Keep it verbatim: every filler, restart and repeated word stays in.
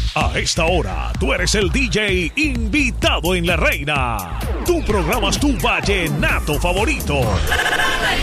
A esta hora, tú eres el D J invitado en La Reina. Tú programas tu vallenato favorito.